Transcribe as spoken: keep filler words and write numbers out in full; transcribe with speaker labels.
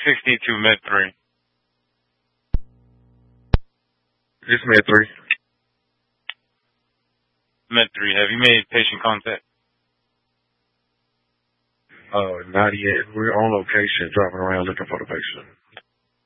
Speaker 1: sixty-two Med three.
Speaker 2: It's Med three.
Speaker 1: Med three, have you made patient contact?
Speaker 2: Uh, not yet. We're on location, driving around looking for the patient.